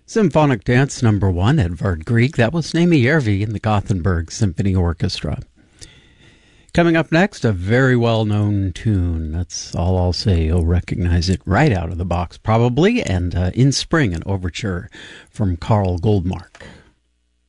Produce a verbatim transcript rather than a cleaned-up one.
Symphonic Dance Number One, Edvard Grieg. That was Naomi Järvi in the Gothenburg Symphony Orchestra. Coming up next, a very well-known tune. That's all I'll say. You'll recognize it right out of the box, probably. And uh, In Spring, an overture from Karl Goldmark.